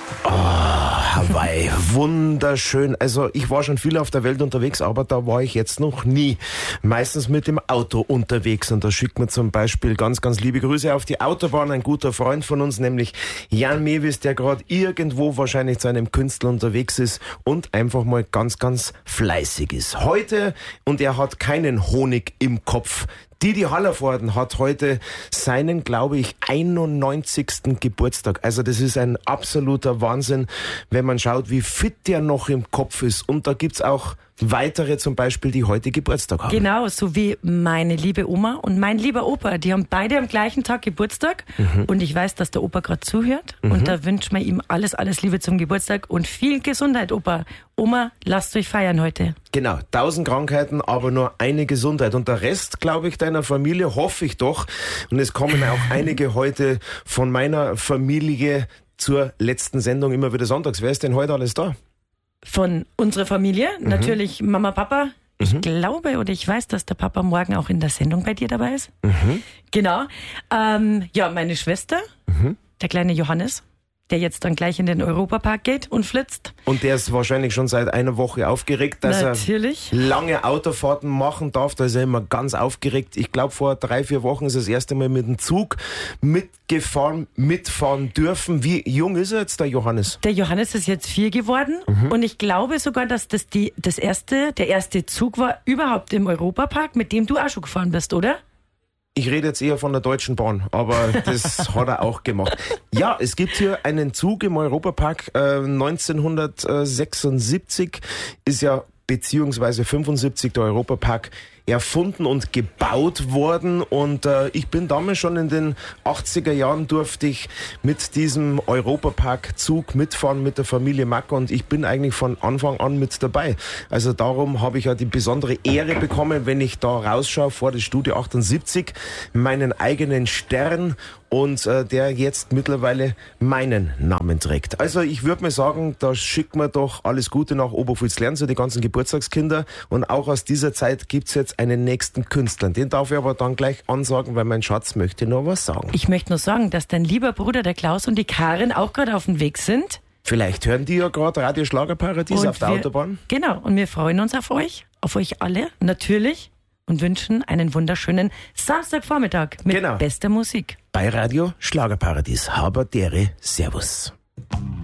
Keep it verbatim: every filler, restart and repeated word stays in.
Oh, Hawaii, wunderschön. Also ich war schon viel auf der Welt unterwegs, aber da war ich jetzt noch nie. Meistens mit dem Auto unterwegs und da schickt mir zum Beispiel ganz, ganz liebe Grüße auf die Autobahn. Ein guter Freund von uns, nämlich Jan Mewis, der gerade irgendwo wahrscheinlich zu einem Künstler unterwegs ist und einfach mal ganz, ganz fleißig ist. Heute, und er hat keinen Honig im Kopf, Didi Hallervorden hat heute seinen, glaube ich, einundneunzigsten Geburtstag. Also das ist ein absoluter Wahnsinn, wenn man schaut, wie fit der noch im Kopf ist. Und da gibt's auch weitere zum Beispiel, die heute Geburtstag haben. Genau, so wie meine liebe Oma und mein lieber Opa. Die haben beide am gleichen Tag Geburtstag. Mhm. Und ich weiß, dass der Opa gerade zuhört. Mhm. Und da wünscht man ihm alles, alles Liebe zum Geburtstag und viel Gesundheit, Opa. Oma, lasst euch feiern heute. Genau, tausend Krankheiten, aber nur eine Gesundheit. Und der Rest, glaube ich, deiner Familie, hoffe ich doch. Und es kommen auch einige heute von meiner Familie zur letzten Sendung immer wieder sonntags. Wer ist denn heute alles da? Von unserer Familie, mhm. natürlich Mama, Papa. Ich mhm. glaube oder ich weiß, dass der Papa morgen auch in der Sendung bei dir dabei ist. Mhm. Genau. Ähm, ja, meine Schwester, mhm. der kleine Johannes, der jetzt dann gleich in den Europapark geht und flitzt. Und der ist wahrscheinlich schon seit einer Woche aufgeregt, dass Natürlich. er lange Autofahrten machen darf. Da ist er immer ganz aufgeregt. Ich glaube, vor drei, vier Wochen ist er das erste Mal mit dem Zug mitgefahren, mitfahren dürfen. Wie jung ist er jetzt, der Johannes? Der Johannes ist jetzt vier geworden. Mhm. Und ich glaube sogar, dass das die, das erste, der erste Zug war überhaupt im Europapark, mit dem du auch schon gefahren bist, oder? Ich rede jetzt eher von der Deutschen Bahn, aber das hat er auch gemacht. Ja, es gibt hier einen Zug im Europapark. Äh, neunzehnhundertsechsundsiebzig ist ja beziehungsweise fünfundsiebzig der Europapark erfunden und gebaut worden. Und äh, ich bin damals schon in den achtziger Jahren durfte ich mit diesem Europapark-Zug mitfahren mit der Familie Macker und ich bin eigentlich von Anfang an mit dabei. Also darum habe ich ja die besondere Ehre bekommen, wenn ich da rausschaue vor das Studio achtundsiebzig, meinen eigenen Stern und äh, der jetzt mittlerweile meinen Namen trägt. Also ich würde mal sagen, da schickt man doch alles Gute nach Oberpfalz-Lern, so die ganzen Geburtstagskinder. Und auch aus dieser Zeit gibt's jetzt einen nächsten Künstler. Den darf ich aber dann gleich ansagen, weil mein Schatz möchte noch was sagen. Ich möchte nur sagen, dass dein lieber Bruder, der Klaus und die Karin auch gerade auf dem Weg sind. Vielleicht hören die ja gerade Radio Schlagerparadies auf der wir, Autobahn. Genau, und wir freuen uns auf euch, auf euch alle, natürlich. Und wünschen einen wunderschönen Samstagvormittag mit genau. bester Musik. Bei Radio Schlagerparadies. Haber dere, Servus.